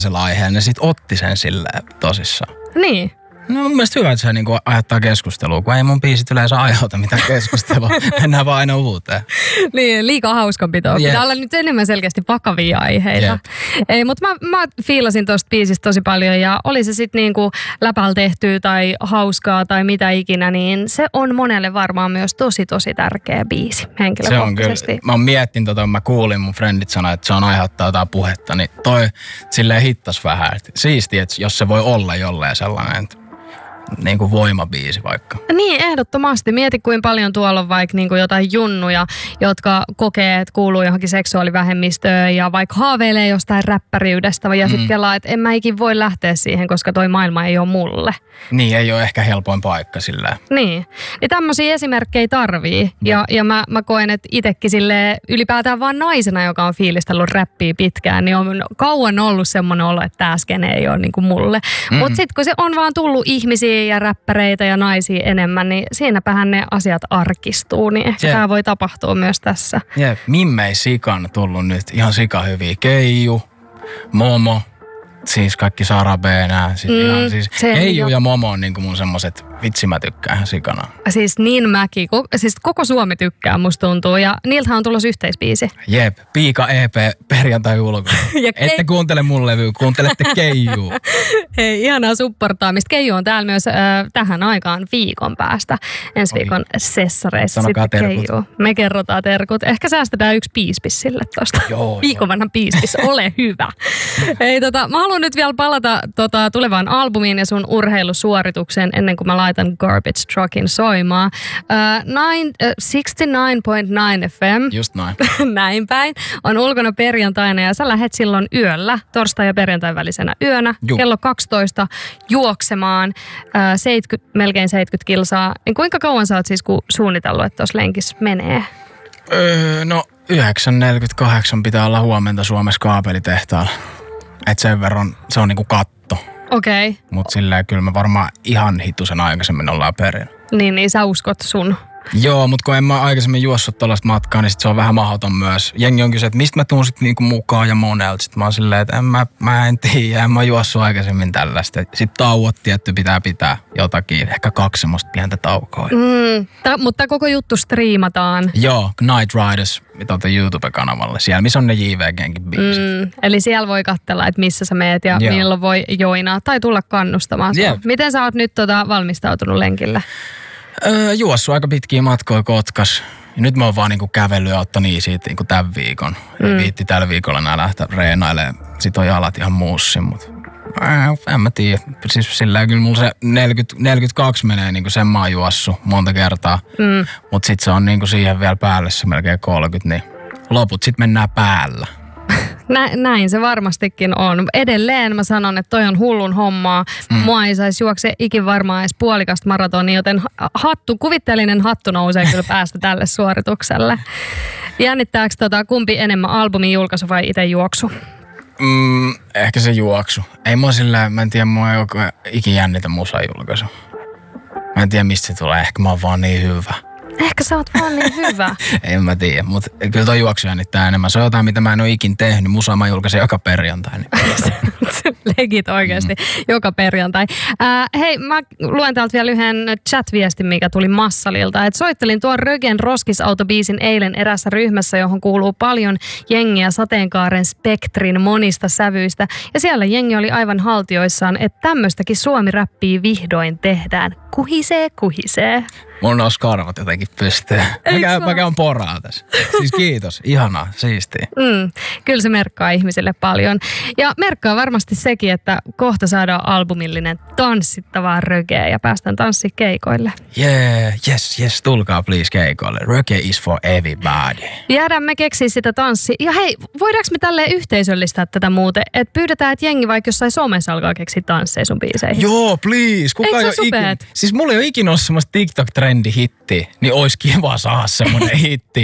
aiheen ja sit otti sen silleen tosissaan. Niin. No mun mielestä hyvä, että se niinku aiheuttaa keskustelua, kun ei mun biisit yleensä aiheuta mitään keskustelua. Mennään vaan aina uuteen. Niin, liikaa hauskanpitoa. Pitää olla nyt enemmän selkeästi vakavia aiheita. Ei, mutta mä fiilasin tosta biisistä tosi paljon ja oli se sitten niinku läpällä tehtyä tai hauskaa tai mitä ikinä, niin se on monelle varmaan myös tosi tärkeä biisi henkilökohtaisesti. Se on kyllä. Mä miettin mä kuulin mun friendit sanoa, että se on aiheuttaa jotain puhetta, niin toi silleen hittas vähän. Siistiä, että jos se voi olla jolleen sellainen, niin kuin voimabiisi vaikka. Niin, ehdottomasti. Mieti, kuinka paljon tuolla on vaikka niin kuin jotain junnuja, jotka kokee, että kuuluu johonkin seksuaalivähemmistöön ja vaikka haaveilee jostain räppäriydestä ja sitten kelaa, että en mä ikin voi lähteä siihen, koska toi maailma ei ole mulle. Niin, ei ole ehkä helpoin paikka sillä. Niin tämmöisiä esimerkkejä tarvii. Ja mä koen, että itsekin silleen ylipäätään vaan naisena, joka on fiilistellut räppiä pitkään, niin on kauan ollut semmoinen olo, että tää skene ei ole niin kuin mulle. Mutta sitten kun se on vaan tullut ihmisiä ja räppäreitä ja naisia enemmän, niin siinäpähän ne asiat arkistuu, niin ehkä tämä voi tapahtua myös tässä. Mimmei Sikan tullut nyt ihan sikahyviä. Keiju, Momo, siis kaikki Sara B nää. Siis Keiju ja Momo on niinku mun semmoset, vitsi mä tykkään ihan sikana. Siis niin mäkin, siis koko Suomi tykkää musta tuntuu ja niiltähän on tulossa yhteisbiisi. Jep, Piika EP perjantai ulkona. Ette kuuntele mun levyä, kuuntelette Keijua. Hei, ihanaa supportaamista. Keiju on täällä myös tähän aikaan viikon päästä. Ensi viikon sessareissa sanokaa sitten terkut. Keiju. Me kerrotaan terkut. Ehkä säästetään yksi piispis sille tosta. Viikon vanhan piispis, ole hyvä. Hei, mä haluan nyt vielä palata tulevaan albumiin ja sun urheilusuoritukseen ennen kuin mä laitan Garbage Truckin soimaan. 69.9 FM. Just noin. Näin päin. On ulkona perjantaina ja sä lähet silloin yöllä, torstai ja perjantain välisenä yönä, kello 12 juoksemaan melkein 70 kilsaa. Niin kuinka kauan sä oot siis suunnitellut, että tuossa lenkissä menee? No 9.48 pitää olla huomenta Suomessa kaapelitehtaalla. Että sen verran se on niinku katto. Okei. Okay. Mutta silleen kyllä me varmaan ihan hitusen aikaisemmin ollaan perin. Niin sä uskot sun. Joo, mutta kun en mä aikaisemmin juossut tuollaista matkaa, niin sit se on vähän mahdoton myös. Jengi on kysynyt, että mistä mä tuun sit niinku mukaan ja monelta. Sitten mä oon silleen, että mä en tiedä, en mä juossut aikaisemmin tällaista. Sitten tauot tietty pitää jotakin, ehkä 2 semmoista pientä taukoa. Mutta koko juttu striimataan. Joo, Night Riders YouTube-kanavalle, siellä missä on ne JVG:nkin biisit. Eli siellä voi katsella, että missä sä meet ja milloin voi joinaa tai tulla kannustamaan. Miten sä oot nyt valmistautunut lenkille? Juossut aika pitkiä matkoja Kotkas. Ja nyt mä oon vaan niinku kävellyt ja ottanut siitä niinku tämän viikon. Viitti tällä viikolla enää lähteä reenailemaan. Sit on jalat ihan muussin, mut en mä tiedä. Siis sillä kyllä mulla se 42 menee niinku sen mä oon juossut monta kertaa. Mut sit se on niinku siihen vielä päälle se melkein 30, niin loput sit mennään päällä. Näin se varmastikin on. Edelleen mä sanon, että toi on hullun hommaa. Mua ei saisi juoksea ikin varmaan edes puolikasta maratonia, joten kuvitteellinen hattu nousee kyllä päästä tälle suoritukselle. Jännittääkö kumpi enemmän, albumin julkaisu vai itse juoksu? Ehkä se juoksu. Ei mua silleen, mä en tiedä, mua ei ole ikin jännitä musan julkaisu. Mä en tiedä mistä se tulee, ehkä mä oon vaan niin hyvä. Ehkä sä oot vaan niin hyvä. En mä tiedä, mutta kyllä toi juoksu jännittää enemmän. Se on jotain, mitä mä en ole ikin tehnyt. Musaa mä julkaisen joka perjantai. Legit oikeasti, joka perjantai. Hei, mä luen täältä vielä yhden chat-viestin, mikä tuli Massalilta. Et soittelin tuon Rögen Roskisautobiisin eilen erässä ryhmässä, johon kuuluu paljon jengiä sateenkaaren spektrin monista sävyistä. Ja siellä jengi oli aivan haltioissaan, että tämmöistäkin suomi-räppiä vihdoin tehdään. Kuhisee. Mulla nousi karvat jotenkin pystyyn. Mä käyn poraa tässä. Siis kiitos. Ihanaa. Siistiä. Kyllä se merkkaa ihmisille paljon. Ja merkkaa varmasti sekin, että kohta saadaan albumillinen tanssittavaa rögeä ja päästään tanssikeikoille. Yes. Tulkaa please keikoille. Reggae is for everybody. Jäädään me keksiä sitä tanssia. Ja hei, voidaanko me tälleen yhteisöllistää tätä muuten? Että pyydetään, että jengi vaikka jossain somessa alkaa keksiä tansseja sun biiseihin. Joo, please. Kuka ei ole ikinä. Siis mulla ei ole ikinä ollut semmoista TikTok-trendi-hitti, niin olisi kiva saada semmoinen hitti.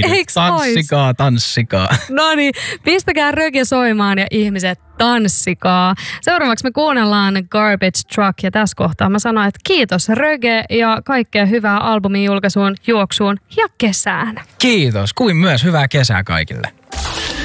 Tanssikaa. No niin, pistäkää röge soimaan ja ihmiset tanssikaa. Seuraavaksi me kuunnellaan Garbage Truck ja tässä kohtaa mä sanon, että kiitos röge ja kaikkea hyvää albumin julkaisuun, juoksuun ja kesään. Kiitos, kuin myös hyvää kesää kaikille.